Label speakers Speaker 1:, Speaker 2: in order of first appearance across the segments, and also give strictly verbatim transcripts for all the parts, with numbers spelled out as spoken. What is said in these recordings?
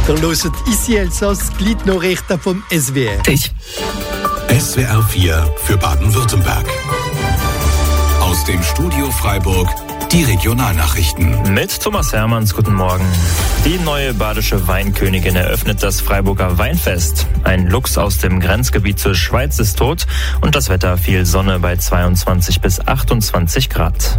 Speaker 1: Ihr hört «Ici Elsass», die Gliednachrichten vom S W R.
Speaker 2: S W R vier für Baden-Württemberg. Aus dem Studio Freiburg die Regionalnachrichten.
Speaker 3: Mit Thomas Hermanns, guten Morgen. Die neue badische Weinkönigin eröffnet das Freiburger Weinfest. Ein Luchs aus dem Grenzgebiet zur Schweiz ist tot und das Wetter viel Sonne bei zweiundzwanzig bis achtundzwanzig Grad.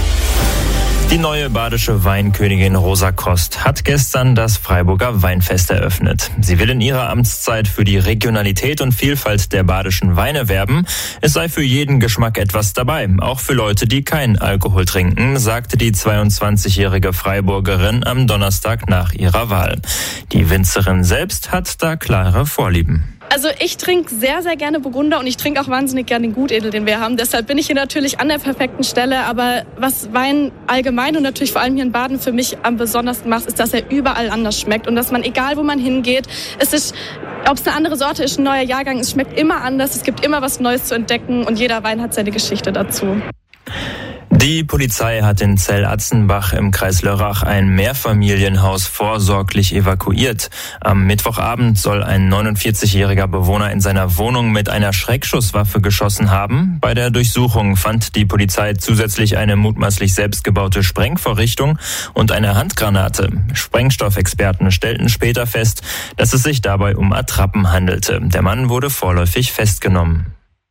Speaker 3: Die neue badische Weinkönigin Rosa Kost hat gestern das Freiburger Weinfest eröffnet. Sie will in ihrer Amtszeit für die Regionalität und Vielfalt der badischen Weine werben. Es sei für jeden Geschmack etwas dabei, auch für Leute, die keinen Alkohol trinken, sagte die zweiundzwanzigjährige Freiburgerin am Donnerstag nach ihrer Wahl. Die Winzerin selbst hat da klare Vorlieben.
Speaker 4: Also ich trinke sehr, sehr gerne Burgunder und ich trinke auch wahnsinnig gerne den Gutedel, den wir haben. Deshalb bin ich hier natürlich an der perfekten Stelle. Aber was Wein allgemein und natürlich vor allem hier in Baden für mich am besondersten macht, ist, dass er überall anders schmeckt. Und dass man, egal wo man hingeht, es ist, ob es eine andere Sorte ist, ein neuer Jahrgang, es schmeckt immer anders. Es gibt immer was Neues zu entdecken und jeder Wein hat seine Geschichte dazu.
Speaker 3: Die Polizei hat in Zell-Atzenbach im Kreis Lörrach ein Mehrfamilienhaus vorsorglich evakuiert. Am Mittwochabend soll ein neunundvierzigjähriger Bewohner in seiner Wohnung mit einer Schreckschusswaffe geschossen haben. Bei der Durchsuchung fand die Polizei zusätzlich eine mutmaßlich selbstgebaute Sprengvorrichtung und eine Handgranate. Sprengstoffexperten stellten später fest, dass es sich dabei um Attrappen handelte. Der Mann wurde vorläufig festgenommen.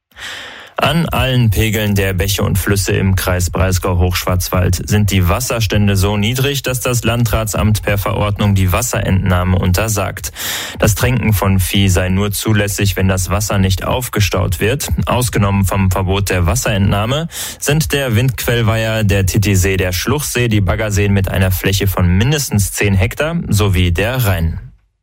Speaker 3: An allen Pegeln der Bäche und Flüsse im Kreis Breisgau-Hochschwarzwald sind die Wasserstände so niedrig, dass das Landratsamt per Verordnung die Wasserentnahme untersagt. Das Trinken von Vieh sei nur zulässig, wenn das Wasser nicht aufgestaut wird. Ausgenommen vom Verbot der Wasserentnahme sind der Windquellweiher, der Titisee, der Schluchsee, die Baggerseen mit einer Fläche von mindestens zehn Hektar sowie der Rhein.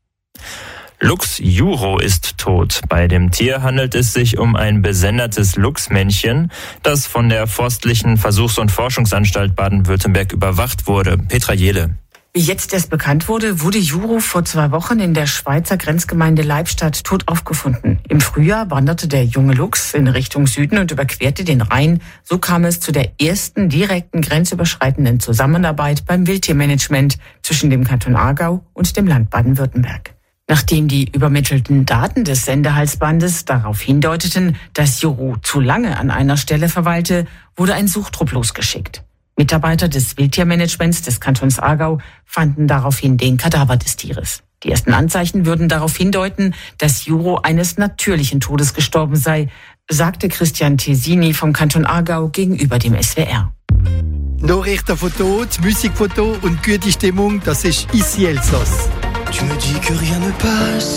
Speaker 3: Luchs Juro ist tot. Bei dem Tier handelt es sich um ein besendertes Luchsmännchen, das von der Forstlichen Versuchs- und Forschungsanstalt Baden-Württemberg überwacht wurde. Petra Jehle.
Speaker 5: Wie jetzt erst bekannt wurde, wurde Juro vor zwei Wochen in der Schweizer Grenzgemeinde Leibstadt tot aufgefunden. Im Frühjahr wanderte der junge Luchs in Richtung Süden und überquerte den Rhein. So kam es zu der ersten direkten grenzüberschreitenden Zusammenarbeit beim Wildtiermanagement zwischen dem Kanton Aargau und dem Land Baden-Württemberg. Nachdem die übermittelten Daten des Sendehalsbandes darauf hindeuteten, dass Juro zu lange an einer Stelle verweilte, wurde ein Suchtrupp losgeschickt. Mitarbeiter des Wildtiermanagements des Kantons Aargau fanden daraufhin den Kadaver des Tieres. Die ersten Anzeichen würden darauf hindeuten, dass Juro eines natürlichen Todes gestorben sei, sagte Christian Tesini vom Kanton Aargau gegenüber dem S W R.
Speaker 1: Nachrichten von Tod, Musikfoto und gute Stimmung, das ist «Ici Elsass».
Speaker 6: Tu me dis que rien ne passe.